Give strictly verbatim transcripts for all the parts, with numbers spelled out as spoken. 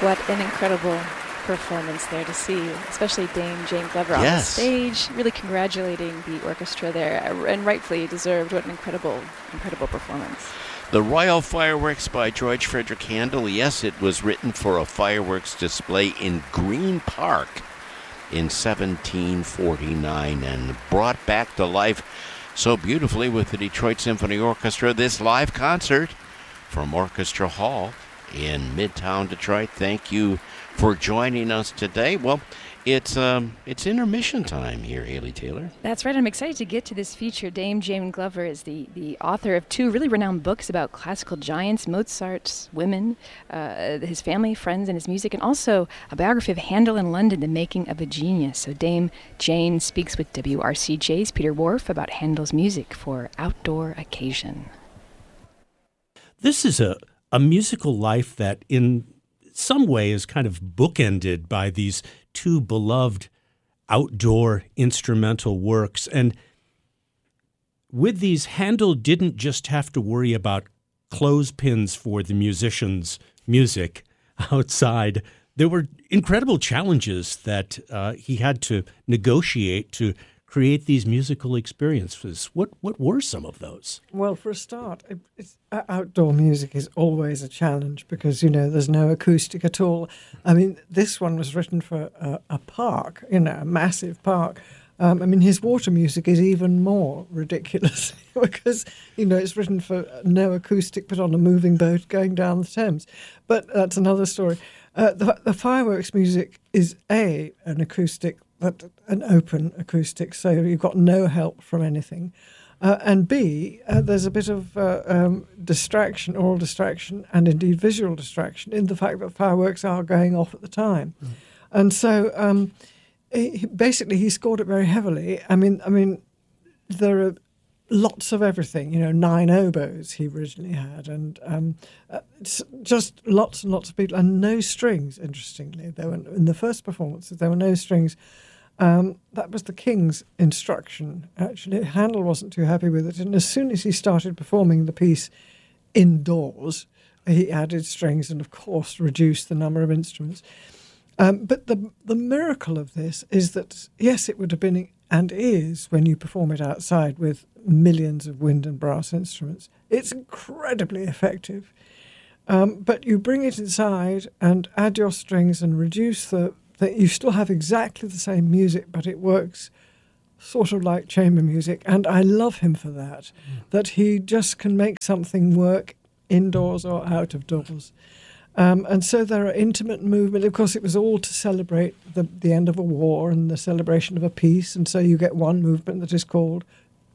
What an incredible performance there to see, especially Dame Jane Glover on the Yes. stage, really congratulating the orchestra there, and rightfully deserved. What an incredible, incredible performance. The Royal Fireworks by George Frederick Handel. Yes, it was written for a fireworks display in Green Park in seventeen forty-nine and brought back to life so beautifully with the Detroit Symphony Orchestra. This live concert from Orchestra Hall in Midtown Detroit. Thank you for joining us today. Well, it's um, it's intermission time here, Haley Taylor. That's right. I'm excited to get to this feature. Dame Jane Glover is the, the author of two really renowned books about classical giants, Mozart's women, uh, his family, friends, and his music, and also a biography of Handel in London, The Making of a Genius. So Dame Jane speaks with W R C J's Peter Whorf about Handel's music for outdoor occasion. This is a, a musical life that in some way is kind of bookended by these two beloved outdoor instrumental works. And with these, Handel didn't just have to worry about clothespins for the musicians' music outside. There were incredible challenges that uh, he had to negotiate to create these musical experiences. What what were some of those? Well, for a start, it, it's, uh, outdoor music is always a challenge because, you know, there's no acoustic at all. I mean, this one was written for a, a park, you know, a massive park. Um, I mean, his water music is even more ridiculous because, you know, it's written for no acoustic but on a moving boat going down the Thames. But that's another story. Uh, the, the fireworks music is, A, an acoustic, but an open acoustic, so you've got no help from anything. Uh, and B, uh, there's a bit of uh, um, distraction, oral distraction, and indeed visual distraction in the fact that fireworks are going off at the time. Mm. And so um, he, basically he scored it very heavily. I mean, I mean, there are lots of everything, you know, nine oboes he originally had, and um, uh, it's just lots and lots of people, and no strings, interestingly. There were, in the first performances, there were no strings. Um, that was the King's instruction, actually. Handel wasn't too happy with it, and as soon as he started performing the piece indoors, he added strings and, of course, reduced the number of instruments. Um, but the the miracle of this is that, yes, it would have been, and is, when you perform it outside with millions of wind and brass instruments, it's incredibly effective. Um, but you bring it inside and add your strings and reduce the that you still have exactly the same music, but it works sort of like chamber music. And I love him for that, mm. that he just can make something work indoors or out of doors. Um, and so there are intimate movement. Of course, it was all to celebrate the, the end of a war and the celebration of a peace. And so you get one movement that is called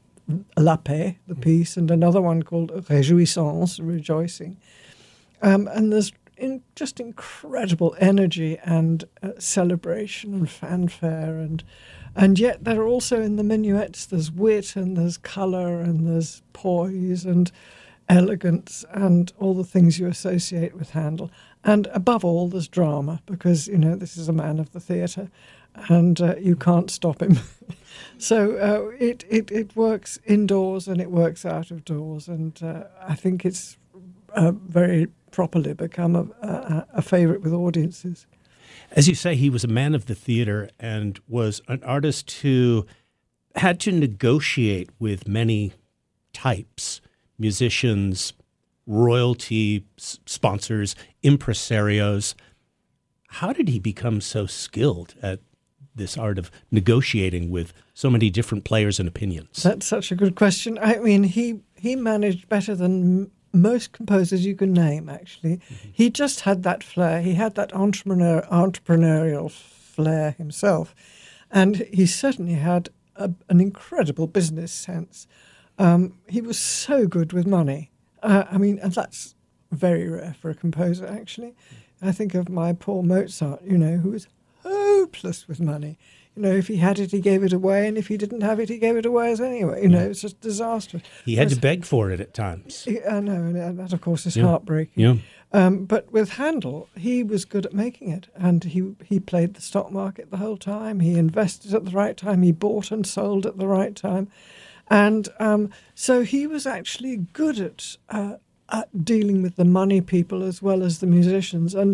La Paix, the peace, and another one called Réjouissance, rejoicing. Um, and there's in just incredible energy and uh, celebration and fanfare, and and yet there are also in the minuets there's wit and there's colour and there's poise and elegance and all the things you associate with Handel, and above all there's drama, because, you know, this is a man of the theatre and uh, you can't stop him. So uh, it, it it works indoors and it works out of doors, and uh, I think it's uh, very properly become a, a, a favorite with audiences. As you say, he was a man of the theater and was an artist who had to negotiate with many types, musicians, royalty, s- sponsors, impresarios. How did he become so skilled at this art of negotiating with so many different players and opinions? That's such a good question. I mean, he, he managed better than most composers you can name, actually. Mm-hmm. He just had that flair. He had that entrepreneur, entrepreneurial flair himself. And he certainly had a, an incredible business sense. Um, he was so good with money. Uh, I mean, and that's very rare for a composer, actually. Mm-hmm. I think of my poor Mozart, you know, who was hopeless with money. You know, if he had it, he gave it away, and if he didn't have it, he gave it away as anyway. You know, it's just disastrous. He had Whereas, to beg for it at times. I know, and that, of course, is yeah. heartbreaking. Yeah. Um, but with Handel, he was good at making it, and he he played the stock market the whole time. He invested at the right time. He bought and sold at the right time. And um, so he was actually good at, uh, at dealing with the money people as well as the musicians. And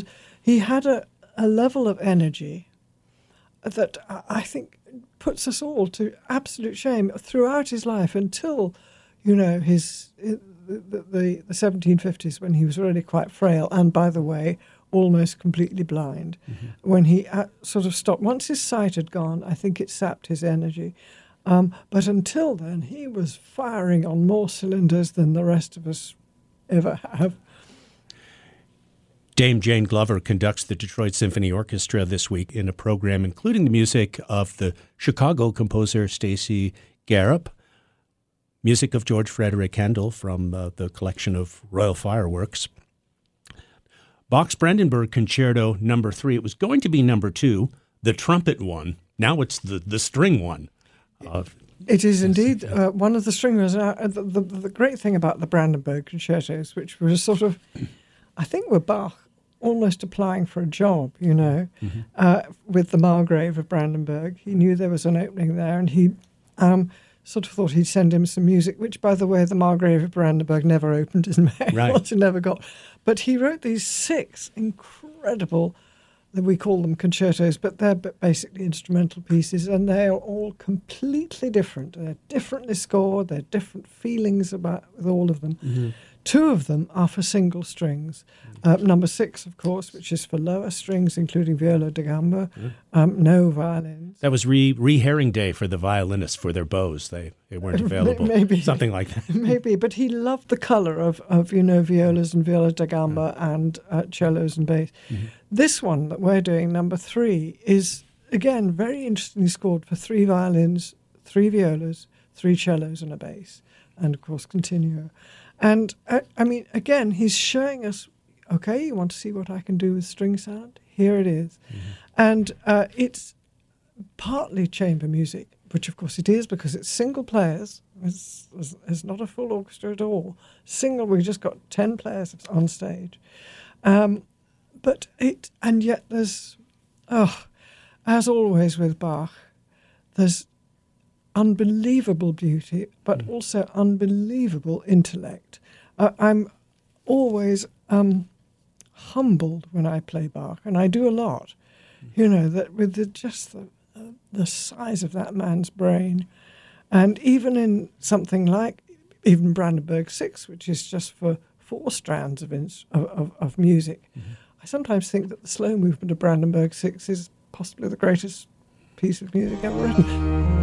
he had a, a level of energy that I think puts us all to absolute shame throughout his life until, you know, his the, the, the seventeen fifties, when he was really quite frail and, by the way, almost completely blind. Mm-hmm. When he uh, sort of stopped, once his sight had gone, I think it sapped his energy. Um, but until then, he was firing on more cylinders than the rest of us ever have. Dame Jane Glover conducts the Detroit Symphony Orchestra this week in a program including the music of the Chicago composer Stacy Garrop, music of George Frederick Handel from uh, the collection of Royal Fireworks. Bach's Brandenburg Concerto number three. It was going to be number two, the trumpet one. Now it's the, the string one. Uh, it is indeed uh, one of the string ones. Uh, the, the, the great thing about the Brandenburg concertos, which were sort of, I think were Bach almost applying for a job, you know, mm-hmm. uh, with the Margrave of Brandenburg. He knew there was an opening there, and he um, sort of thought he'd send him some music, which, by the way, the Margrave of Brandenburg never opened his mail. Right. He never got. But he wrote these six incredible, we call them concertos, but they're basically instrumental pieces, and they are all completely different. They're differently scored, they're different feelings about with all of them. Mm-hmm. Two of them are for single strings. Uh, number six, of course, which is for lower strings, including viola da gamba, mm-hmm. um, no violins. That was re, re-herring day for the violinists for their bows. They they weren't available. Maybe. Something like that. Maybe, but he loved the colour of, of, you know, violas and viola da gamba mm-hmm. and uh, cellos and bass. Mm-hmm. This one that we're doing, number three, is, again, very interestingly scored for three violins, three violas, three cellos and a bass, and, of course, continuo. And, uh, I mean, again, he's showing us, okay, you want to see what I can do with string sound? Here it is. Mm-hmm. And uh, it's partly chamber music, which, of course, it is because it's single players. It's, it's, it's not a full orchestra at all. Single, we've just got ten players on stage. Um, but it, and yet there's, oh, as always with Bach, there's unbelievable beauty, but mm. also unbelievable intellect. Uh, I'm always um, humbled when I play Bach, and I do a lot. Mm. You know, that with the, just the, uh, the size of that man's brain. And even in something like, even Brandenburg Six, which is just for four strands of, ins- of, of, of music, mm-hmm. I sometimes think that the slow movement of Brandenburg Six is possibly the greatest piece of music ever written.